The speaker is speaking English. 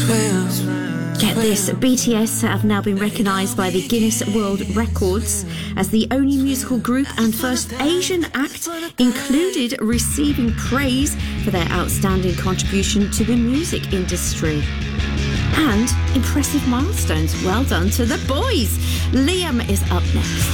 Get this, BTS have now been recognised by the Guinness World Records as the only musical group and first Asian act included receiving praise for their outstanding contribution to the music industry. And impressive milestones. Well done to the boys. Liam is up next.